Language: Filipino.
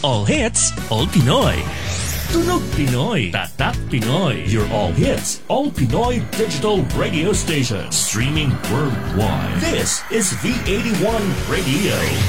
All hits, all Pinoy. Tunog Pinoy, Tatak Pinoy. Your all hits, all Pinoy digital radio station. Streaming worldwide. This is V81 Radio.